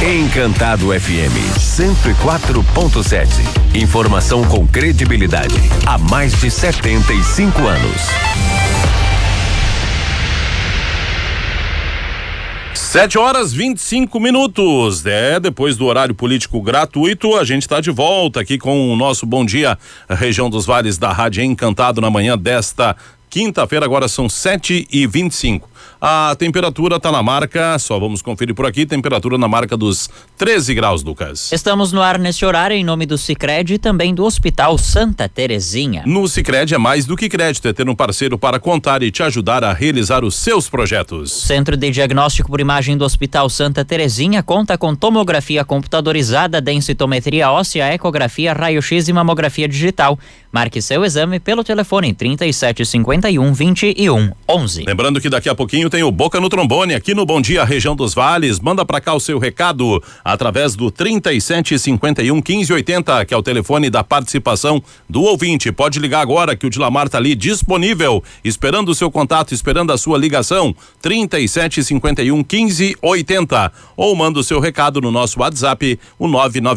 Encantado FM 104.7. Informação com credibilidade há mais de 75 anos. 7h25. Depois do horário político gratuito, a gente está de volta aqui com o nosso Bom Dia Região dos Vales da Rádio Encantado na manhã desta quinta-feira. Agora são 7h25. A temperatura está na marca, só vamos conferir por aqui, temperatura na marca dos 13 graus, Lucas. Estamos no ar nesse horário em nome do Sicredi e também do Hospital Santa Terezinha. No Sicredi é mais do que crédito, é ter um parceiro para contar e te ajudar a realizar os seus projetos. O Centro de Diagnóstico por Imagem do Hospital Santa Terezinha conta com tomografia computadorizada, densitometria óssea, ecografia, raio-x e mamografia digital. Marque seu exame pelo telefone 3751-2111. Lembrando que daqui a pouquinho tem o Boca no Trombone aqui no Bom Dia Região dos Vales. Manda pra cá o seu recado através do 3751-1580, que é o telefone da participação do ouvinte. Pode ligar agora que o Dilamar tá ali disponível, esperando o seu contato, esperando a sua ligação. 3751-1580, ou manda o seu recado no nosso WhatsApp, o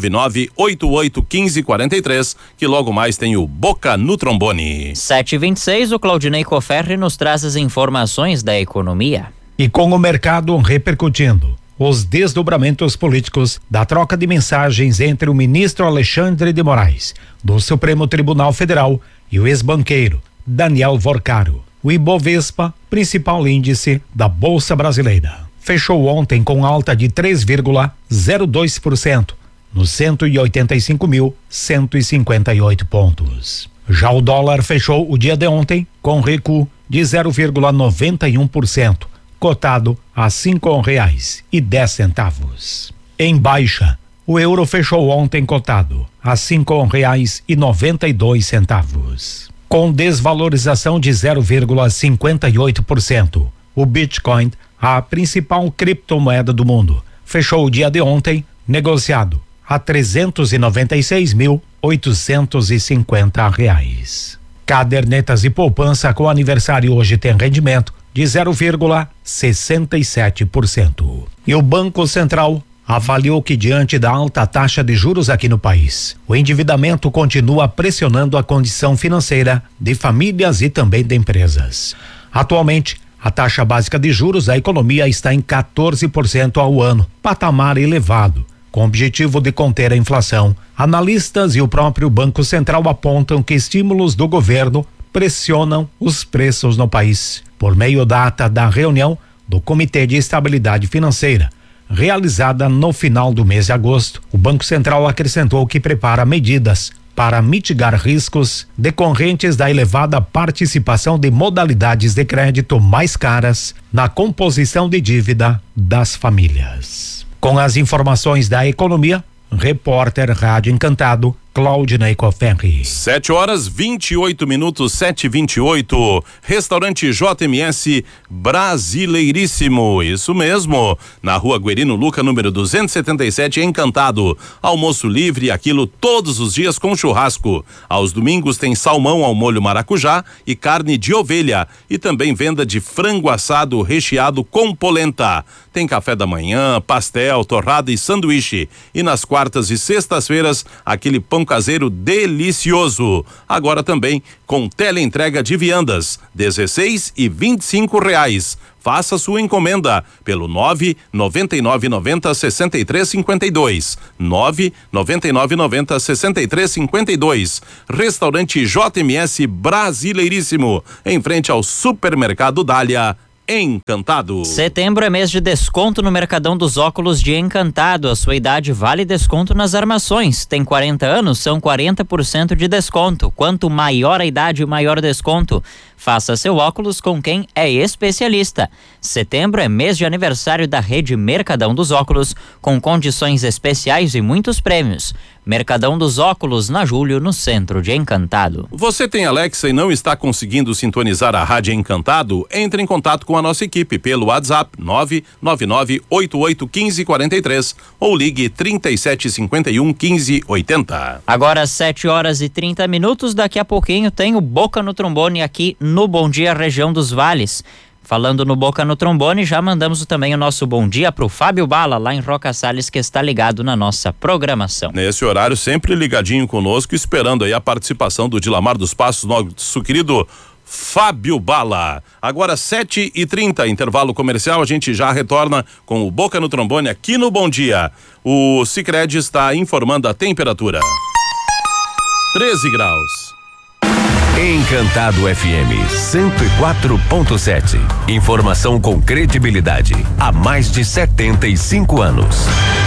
999-881543, que logo mais tem o Boca no Trombone. 7h26, o Claudinei Coferri nos traz as informações da economia. E com o mercado repercutindo os desdobramentos políticos da troca de mensagens entre o ministro Alexandre de Moraes, do Supremo Tribunal Federal, e o ex-banqueiro Daniel Vorcaro, o Ibovespa, principal índice da Bolsa Brasileira, fechou ontem com alta de 3,02%, nos 185.158 pontos. Já o dólar fechou o dia de ontem com recuo de 0,91%, cotado a R$5,10. Em baixa, o euro fechou ontem cotado a R$5,92. Com desvalorização de 0,58%, o Bitcoin, a principal criptomoeda do mundo, fechou o dia de ontem negociado a R$396.850. Cadernetas de poupança com aniversário hoje tem rendimento de 0,67%. E o Banco Central avaliou que, diante da alta taxa de juros aqui no país, o endividamento continua pressionando a condição financeira de famílias e também de empresas. Atualmente, a taxa básica de juros da economia está em 14% ao ano, patamar elevado. Com o objetivo de conter a inflação, analistas e o próprio Banco Central apontam que estímulos do governo pressionam os preços no país. Por meio da ata da reunião do Comitê de Estabilidade Financeira, realizada no final do mês de agosto, o Banco Central acrescentou que prepara medidas para mitigar riscos decorrentes da elevada participação de modalidades de crédito mais caras na composição de dívida das famílias. Com as informações da economia, repórter Rádio Encantado, Claudinei Coferri. 7h28, 7h28. Restaurante JMS Brasileiríssimo, isso mesmo, na Rua Guerino Luca, número 277, Encantado. Almoço livre, aquilo todos os dias com churrasco. Aos domingos tem salmão ao molho maracujá e carne de ovelha, e também venda de frango assado recheado com polenta. Tem café da manhã, pastel, torrada e sanduíche. E nas quartas e sextas-feiras, aquele pão caseiro delicioso. Agora também com teleentrega de viandas, R$16 e R$25. Faça sua encomenda pelo 99990-6352. 99990-6352. Restaurante JMS Brasileiríssimo, em frente ao Supermercado Dália, Encantado. Setembro é mês de desconto no Mercadão dos Óculos de Encantado. A sua idade vale desconto nas armações. Tem 40 anos, são 40% de desconto. Quanto maior a idade, maior desconto. Faça seu óculos com quem é especialista. Setembro é mês de aniversário da rede Mercadão dos Óculos, com condições especiais e muitos prêmios. Mercadão dos Óculos, na Júlio, no centro de Encantado. Você tem Alexa e não está conseguindo sintonizar a Rádio Encantado? Entre em contato com a nossa equipe pelo WhatsApp 999881543 ou ligue 3751-1580. Agora 7h30. Daqui a pouquinho tem o Boca no Trombone aqui no Bom Dia Região dos Vales. Falando no Boca no Trombone, já mandamos também o nosso bom dia pro Fábio Bala, lá em Roca Salles, que está ligado na nossa programação. Nesse horário, sempre ligadinho conosco, esperando aí a participação do Dilamar dos Passos, nosso querido Fábio Bala. Agora 7h30, intervalo comercial, a gente já retorna com o Boca no Trombone aqui no Bom Dia. O Sicredi está informando a temperatura. 13 graus. Encantado FM 104.7. Informação com credibilidade há mais de 75 anos.